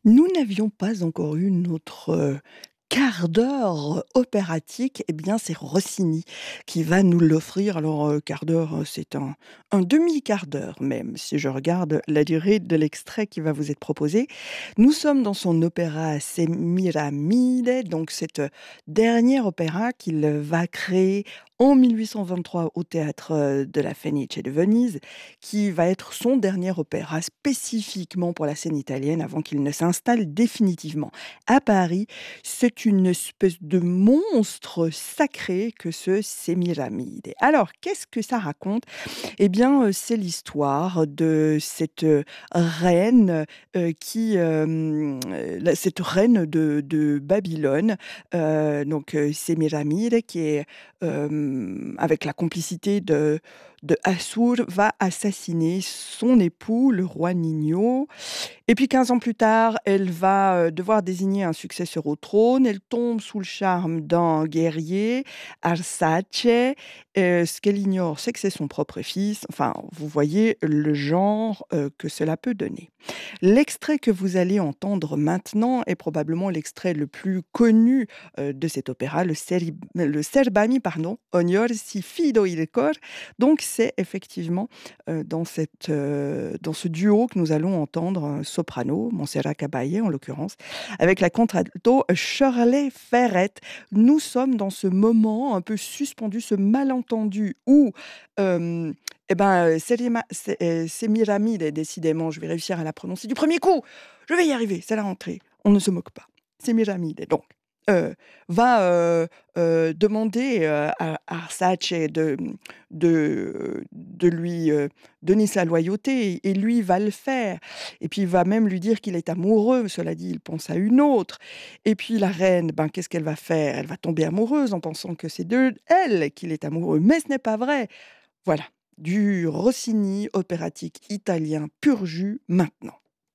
Nous n'avions pas encore eu notre, quart d'heure opératique, eh bien, c'est Rossini qui va nous l'offrir. Alors, quart d'heure, c'est un demi-quart d'heure même, si je regarde la durée de l'extrait qui va vous être proposé. Nous sommes dans son opéra Semiramide, donc cet, dernier opéra qu'il va créer en 1823 au théâtre, de la Fenice de Venise, qui va être son dernier opéra spécifiquement pour la scène italienne avant qu'il ne s'installe définitivement à Paris. C'est une espèce de monstre sacré que ce Sémiramide. Alors, qu'est-ce que ça raconte? Eh bien, c'est l'histoire de cette, reine, cette reine de Babylone, Sémiramide qui est, avec la complicité de Assur, va assassiner son époux, le roi Nino. Et puis 15 ans plus tard, elle va, devoir désigner un successeur au trône. Elle tombe sous le charme d'un guerrier, Arsace. Ce qu'elle ignore, c'est que c'est son propre fils. Enfin, vous voyez le genre, que cela peut donner. L'extrait que vous allez entendre maintenant est probablement l'extrait le plus connu, de cet opéra, le Serbami pardon, Ognor si fido il cor. Donc c'est effectivement, dans ce duo que nous allons entendre, un soprano, Montserrat Caballé en l'occurrence, avec la contralto Shirley Ferret. Nous sommes dans ce moment un peu suspendu, ce malentendu où, hem, Semiramide, décidément, je vais réussir à la prononcer du premier coup! Je vais y arriver, c'est la rentrée, on ne se moque pas. Semiramide donc, heu, va, demander, à Arsace de lui, donner sa loyauté et lui va le faire et puis il va même lui dire qu'il est amoureux. Cela dit, il pense à une autre et puis la reine, ben, qu'est-ce qu'elle va faire? Elle va tomber amoureuse en pensant que c'est de elle qu'il est amoureux, mais ce n'est pas vrai. Voilà, du Rossini opératique italien pur jus maintenant.